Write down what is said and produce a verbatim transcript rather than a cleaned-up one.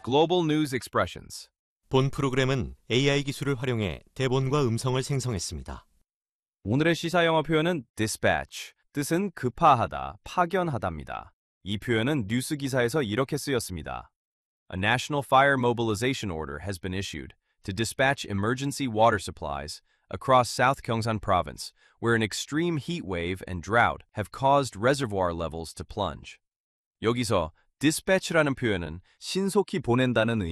Global News Expressions. 본 프로그램은 에이아이 기술을 활용해 대본과 음성을 생성했습니다. 오늘의 시사 영어 표현은 dispatch, 뜻은 급파하다, 파견하다입니다. 이 표현은 뉴스 기사에서 이렇게 쓰였습니다. A national fire mobilization order has been issued to dispatch emergency water supplies across South Gyeongsang Province, where an extreme heat wave and drought have caused reservoir levels to plunge. 여기서 dispatch라는 표현은 신속히 보낸다는